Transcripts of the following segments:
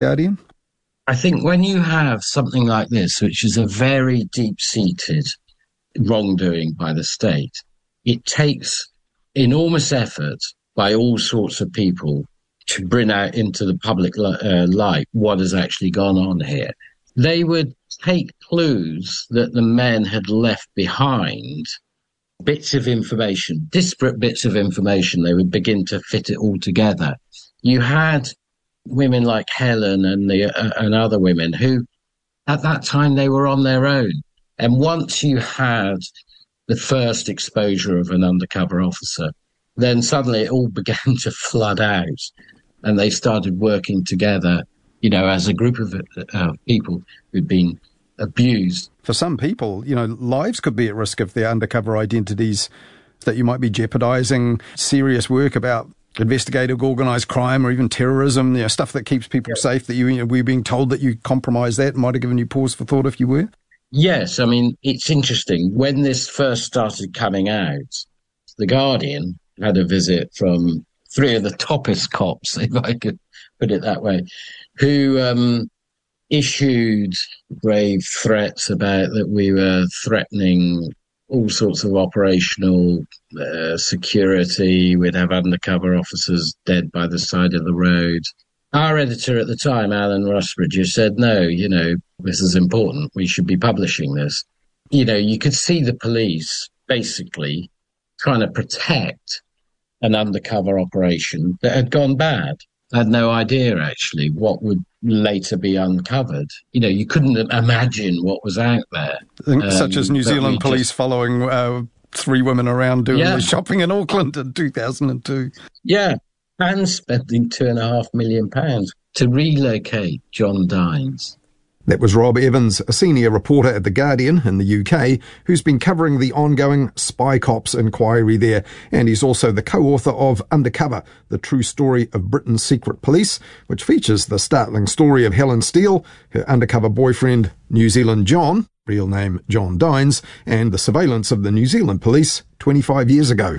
Guardian? I think when you have something like this, which is a very deep-seated wrongdoing by the state, it takes enormous effort by all sorts of people to bring out into the public light what has actually gone on here. They would take clues that the men had left behind, bits of information, disparate bits of information. They would begin to fit it all together. You had women like Helen and other women who, at that time, they were on their own. And once you had the first exposure of an undercover officer, then suddenly it all began to flood out, and they started working together, as a group of people who'd been abused. For some people, lives could be at risk if their undercover identities, that you might be jeopardising serious work about investigative organised crime or even terrorism, stuff that keeps people safe, that we're being told that you compromise that. Might have given you pause for thought if you were? Yes, I mean, it's interesting. When this first started coming out, The Guardian had a visit from three of the toppest cops, if I could put it that way, who issued grave threats about that we were threatening all sorts of operational security. We'd have undercover officers dead by the side of the road. Our editor at the time, Alan Rusbridger, said, no, this is important. We should be publishing this. You could see the police basically trying to protect an undercover operation that had gone bad. I had no idea, actually, what would later be uncovered. You couldn't imagine what was out there. Such as New Zealand police following three women around doing the shopping in Auckland in 2002. Yeah, and spending £2.5 million to relocate John Dines. That was Rob Evans, a senior reporter at The Guardian in the UK, who's been covering the ongoing Spy Cops inquiry there. And he's also the co-author of Undercover, the true story of Britain's secret police, which features the startling story of Helen Steele, her undercover boyfriend, New Zealand John, real name John Dines, and the surveillance of the New Zealand police 25 years ago.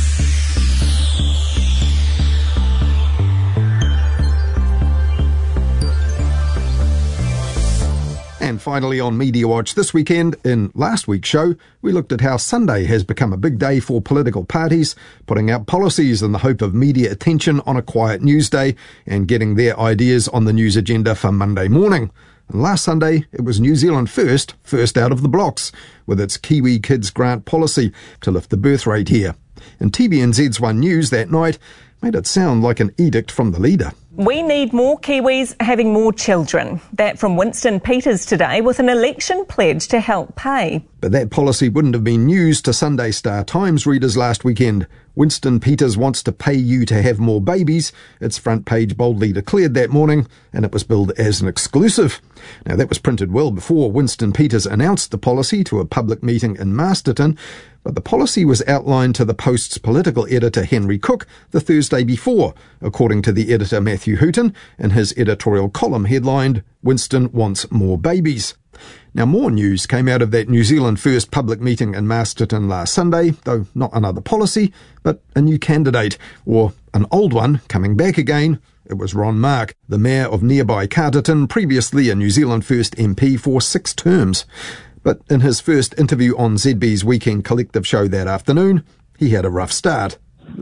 And finally on Media Watch this weekend, in last week's show, we looked at how Sunday has become a big day for political parties, putting out policies in the hope of media attention on a quiet news day and getting their ideas on the news agenda for Monday morning. And last Sunday, it was New Zealand first out of the blocks, with its Kiwi Kids Grant policy to lift the birth rate here. And TVNZ's One News that night made it sound like an edict from the leader. We need more Kiwis having more children. That from Winston Peters today with an election pledge to help pay. But that policy wouldn't have been news to Sunday Star Times readers last weekend. Winston Peters wants to pay you to have more babies. Its front page boldly declared that morning, and it was billed as an exclusive. Now, that was printed well before Winston Peters announced the policy to a public meeting in Masterton, but the policy was outlined to the Post's political editor Henry Cook the Thursday before, according to the editor Matthew Hooton in his editorial column headlined, "Winston Wants More Babies." Now, more news came out of that New Zealand first public meeting in Masterton last Sunday, though not another policy, but a new candidate, or an old one coming back again. It was Ron Mark, the mayor of nearby Carterton, previously a New Zealand First MP for 6 terms. But in his first interview on ZB's Weekend Collective show that afternoon, he had a rough start.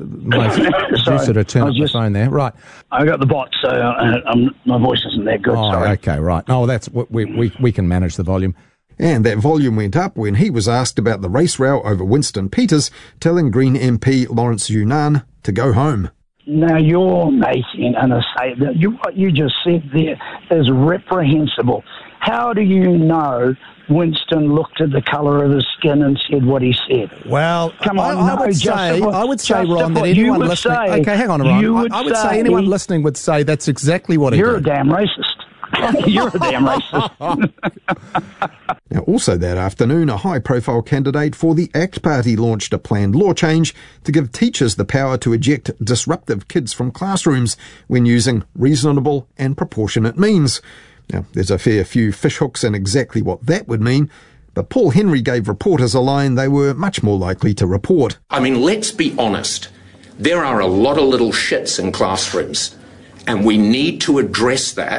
Just sort of turn up the phone there. Right. I got the bot, so my voice isn't that good. Sorry. Okay, right. Oh, that's we can manage the volume. And that volume went up when he was asked about the race row over Winston Peters, telling Green MP Lawrence Yunnan to go home. Now, you're making an essay. What you just said there is reprehensible. How do you know Winston looked at the colour of his skin and said what he said? Well, come on, I would say, Ron, that anyone listening... Okay, hang on, Ron. I would say anyone listening would say that's exactly what he did. You're a damn racist. You're a damn racist. Now, also that afternoon, a high-profile candidate for the ACT Party launched a planned law change to give teachers the power to eject disruptive kids from classrooms when using reasonable and proportionate means. Now, there's a fair few fishhooks in exactly what that would mean, but Paul Henry gave reporters a line they were much more likely to report. I mean, let's be honest. There are a lot of little shits in classrooms, and we need to address that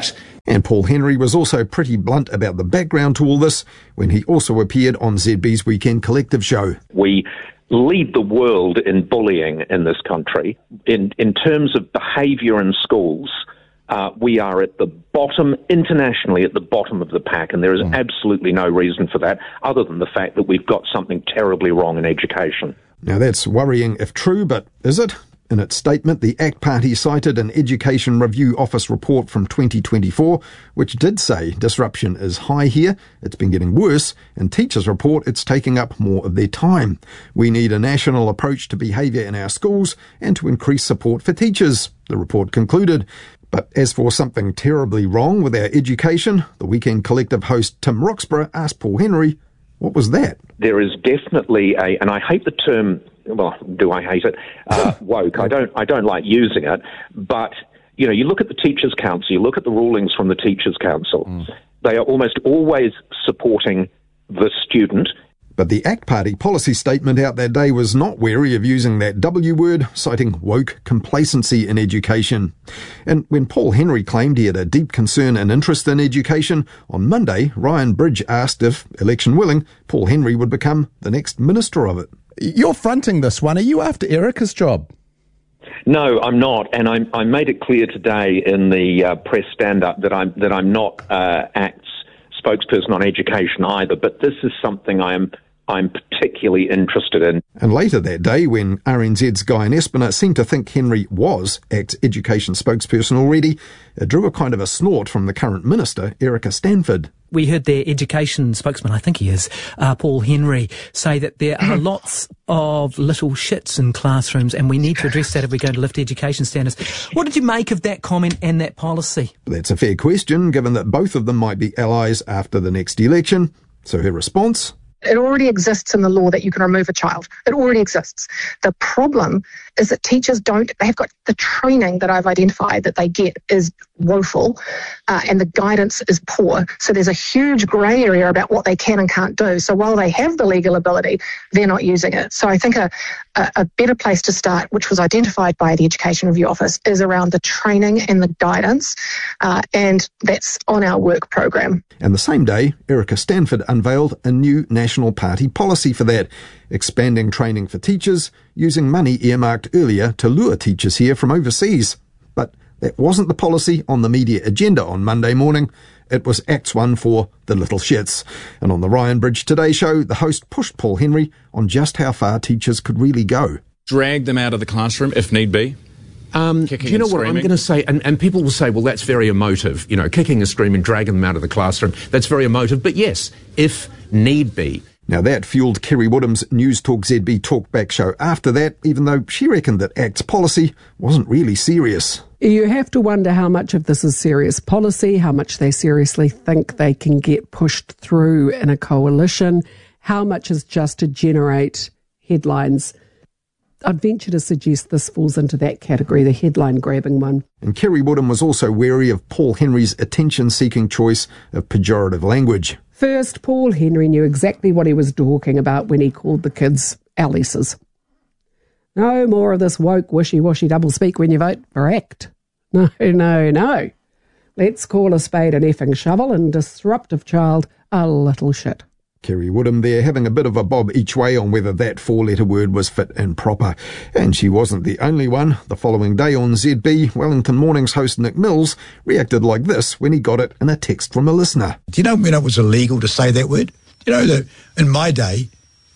And Paul Henry was also pretty blunt about the background to all this when he also appeared on ZB's Weekend Collective show. We lead the world in bullying in this country. In terms of behaviour in schools, we are at the bottom, internationally at the bottom of the pack, and there is absolutely no reason for that other than the fact that we've got something terribly wrong in education. Now that's worrying if true, but is it? In its statement, the ACT Party cited an Education Review Office report from 2024, which did say disruption is high here, it's been getting worse, and teachers report it's taking up more of their time. We need a national approach to behaviour in our schools and to increase support for teachers, the report concluded. But as for something terribly wrong with our education, the Weekend Collective host Tim Roxburgh asked Paul Henry, what was that? There is definitely and I hate the term, well, do I hate it? Woke. I don't like using it, but you look at the Teachers' Council, you look at the rulings from the Teachers' Council, they are almost always supporting the student. But the ACT Party policy statement out that day was not wary of using that W word, citing woke complacency in education. And when Paul Henry claimed he had a deep concern and interest in education, on Monday, Ryan Bridge asked if, election willing, Paul Henry would become the next minister of it. You're fronting this one. Are you after Erica's job? No, I'm not, and I made it clear today in the press stand-up that I'm not ACT's spokesperson on education either, but this is something I'm particularly interested in. And later that day, when RNZ's Guy Nespiner seemed to think Henry was ACT's education spokesperson already, it drew a kind of a snort from the current minister, Erica Stanford. We heard their education spokesman, I think he is, Paul Henry, say that there are lots of little shits in classrooms and we need to address that if we're going to lift education standards. What did you make of that comment and that policy? That's a fair question, given that both of them might be allies after the next election. So her response? It already exists in the law that you can remove a child. It already exists. The problem is that teachers they've got the training that I've identified that they get is woeful and the guidance is poor. So there's a huge grey area about what they can and can't do. So while they have the legal ability, they're not using it. So I think a better place to start, which was identified by the Education Review Office, is around the training and the guidance, and that's on our work program. And the same day, Erica Stanford unveiled a new National Party policy for that, expanding training for teachers, using money earmarked earlier to lure teachers here from overseas. But that wasn't the policy on the media agenda on Monday morning. It was Act's one for the little shits. And on the Ryan Bridge Today show, the host pushed Paul Henry on just how far teachers could really go. Drag them out of the classroom if need be. Do you know what I'm going to say? And people will say, well, that's very emotive. Kicking and screaming, dragging them out of the classroom. That's very emotive. But yes, if need be. Now that fueled Kerry Woodham's News Talk ZB Talkback show after that, even though she reckoned that ACT's policy wasn't really serious. You have to wonder how much of this is serious policy, how much they seriously think they can get pushed through in a coalition, how much is just to generate headlines. I'd venture to suggest this falls into that category, the headline-grabbing one. And Kerry Woodham was also wary of Paul Henry's attention-seeking choice of pejorative language. First, Paul Henry knew exactly what he was talking about when he called the kids Alices. No more of this woke, wishy-washy doublespeak when you vote for ACT. No. Let's call a spade an effing shovel and disruptive child a little shit. Kerry Woodham there having a bit of a bob each way on whether that four-letter word was fit and proper. And she wasn't the only one. The following day on ZB, Wellington Mornings host Nick Mills reacted like this when he got it in a text from a listener. Do you know when it was illegal to say that word? You know that in my day,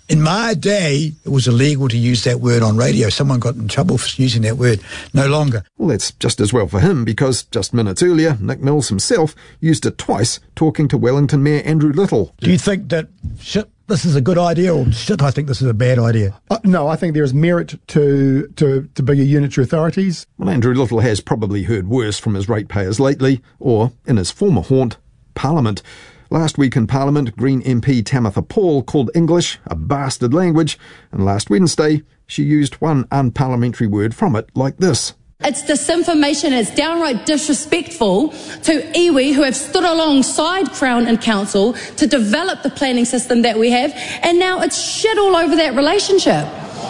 it was illegal to use that word on radio. Someone got in trouble for using that word. No longer. Well, that's just as well for him, because just minutes earlier, Nick Mills himself used it twice talking to Wellington Mayor Andrew Little. Do you think that, shit, this is a good idea, or shit, I think this is a bad idea? No, I think there is merit to bigger unitary authorities. Well, Andrew Little has probably heard worse from his ratepayers lately, or, in his former haunt, Parliament. Last week in Parliament, Green MP Tamitha Paul called English a bastard language, and last Wednesday she used one unparliamentary word from it like this. It's disinformation, it's downright disrespectful to iwi who have stood alongside Crown and Council to develop the planning system that we have, and now it's shit all over that relationship.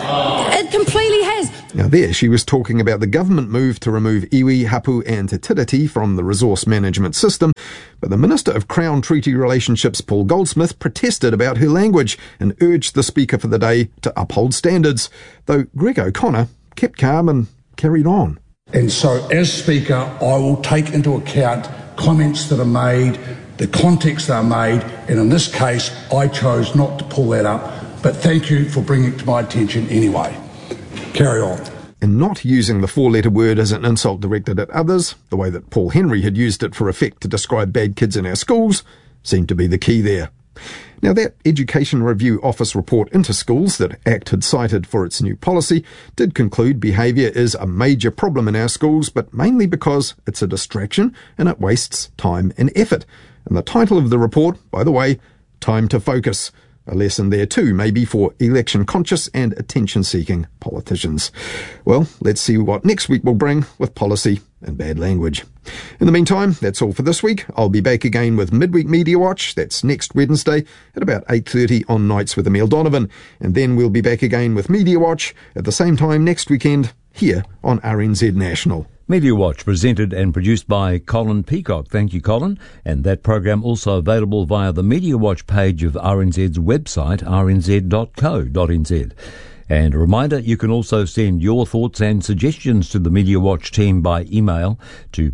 It completely has. Now there, she was talking about the government move to remove iwi, hapu and te tiriti from the resource management system, but the Minister of Crown Treaty Relationships, Paul Goldsmith, protested about her language and urged the Speaker for the day to uphold standards, though Greg O'Connor kept calm and carried on. And so, as Speaker, I will take into account comments that are made, the context they are made, and in this case, I chose not to pull that up. But thank you for bringing it to my attention anyway. Carry on. And not using the four-letter word as an insult directed at others, the way that Paul Henry had used it for effect to describe bad kids in our schools, seemed to be the key there. Now, that Education Review Office report into schools that ACT had cited for its new policy did conclude behaviour is a major problem in our schools, but mainly because it's a distraction and it wastes time and effort. And the title of the report, by the way, Time to Focus. A lesson there too, maybe for election-conscious and attention-seeking politicians. Well, let's see what next week will bring with policy and bad language. In the meantime, that's all for this week. I'll be back again with Midweek Media Watch. That's next Wednesday at about 8:30 on Nights with Emile Donovan. And then we'll be back again with Media Watch at the same time next weekend here on RNZ National. Media Watch, presented and produced by Colin Peacock. Thank you, Colin. And that program also available via the Media Watch page of RNZ's website, rnz.co.nz. And a reminder, you can also send your thoughts and suggestions to the Media Watch team by email to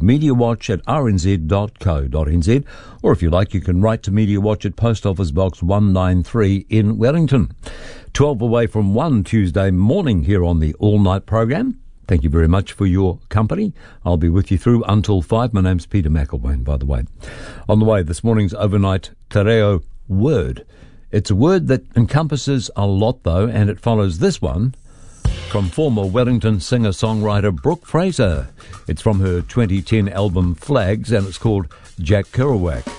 mediawatch@rnz.co.nz. Or if you like, you can write to Media Watch at Post Office Box 193 in Wellington. 12 away from 1 Tuesday morning here on the All Night program. Thank you very much for your company. I'll be with you through until 5. My name's Peter McElwain, by the way. On the way, this morning's overnight te reo word. It's a word that encompasses a lot, though, and it follows this one from former Wellington singer-songwriter Brooke Fraser. It's from her 2010 album Flags, and it's called Jack Kerouac.